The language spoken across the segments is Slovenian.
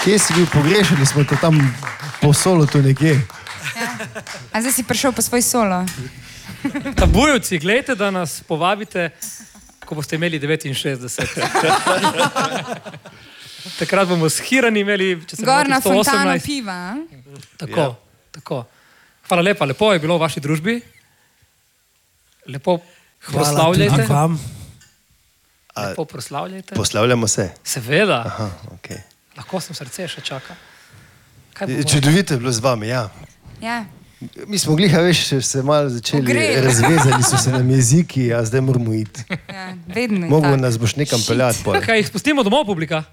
Kje si bil pogrešali, smo te tam po solo tu nekje. Ja. A zdaj si prišel po svoj solo. Tabujevci, gledajte, da nas povabite, ko boste imeli 69. Takrat bomo shirani imeli, če se Gor na imate 118. fontano piva. Tako. Hvala lepa, lepo je bilo v vaši družbi. Lepo proslavljajte. Vam. Lepo proslavljajte. Poslavljamo se. Seveda. Aha, okej. Lahko sem srce še čaka. Čudovito je bilo z vami, ja. Ja. Mi smo gliha, veš, se malo začeli, Ogreli. razvezali so se nam jeziki, a zdaj moramo iti. Ja, vedno je Mogo tako. nas boš nekam peljati pol. Kaj, jih spustimo domov, publika?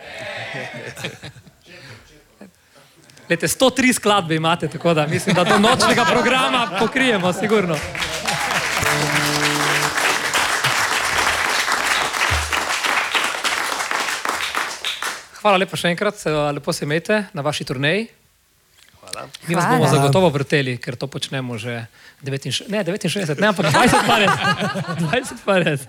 Lete, 103 skladbe imate, tako da mislim, da do nočnega programa pokrijemo, sigurno. Hvala lepa še enkrat, lepo se imejte na vaši turneji. Hvala. Mi vas bomo zagotovo vrteli, ker to počnemo že 69, ne, ampak 20 pa res. 20 pa res.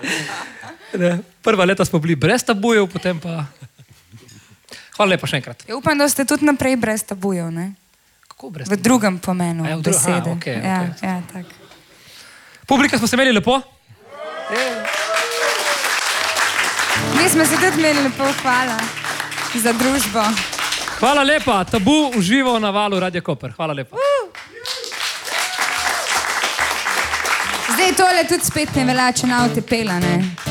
Prva leta smo bili brez tabujev, potem pa... Hvala lepa še enkrat. Ja, upam, da ste tudi naprej brez tabujev, ne? Kako brez V drugem pomenu A ja, besede. okej. Ja, tak. Publika, smo se imeli lepo? Mi smo se tudi imeli lepo, hvala za družbo. Hvala lepa, Tabu uživo na valu Radia Koper. Hvala lepa. Zdaj tole tudi spet ne velja, če na avte pela, ne?